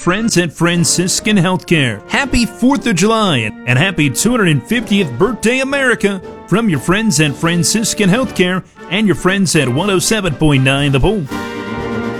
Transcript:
friends at Franciscan Healthcare. Happy 4th of July and happy 250th birthday, America, from your friends at Franciscan Healthcare and your friends at 107.9 The Bull.